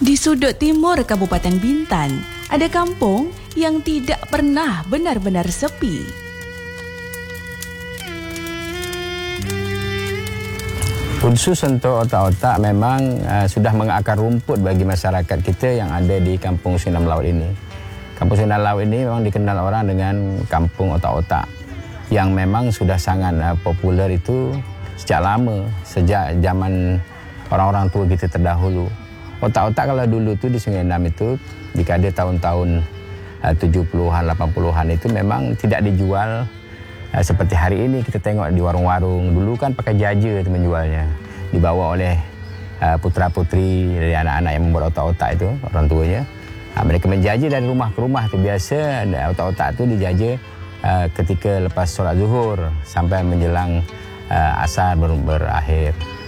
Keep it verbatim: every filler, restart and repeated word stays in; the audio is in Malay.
Di sudut timur Kabupaten Bintan, ada kampung yang tidak pernah benar-benar sepi. Khusus untuk otak-otak memang uh, sudah mengakar rumput bagi masyarakat kita yang ada di Kampung Sindang Laut ini. Kampung Sindang Laut ini memang dikenal orang dengan kampung otak-otak yang memang sudah sangat uh, populer itu sejak lama, sejak zaman orang-orang tua kita terdahulu. Otak-otak kalau dulu tu di Sungai Enam itu, jika ada tahun-tahun uh, tujuh puluhan, delapan puluhan itu memang tidak dijual uh, seperti hari ini kita tengok di warung-warung. Dulu kan pakai jaja itu menjualnya, dibawa oleh uh, putra-putri dari anak-anak yang membuat otak-otak itu, orang tuanya. Uh, mereka menjaja dari rumah ke rumah tu biasa, otak-otak itu dijaja uh, ketika lepas solat zuhur sampai menjelang uh, asar ber berakhir.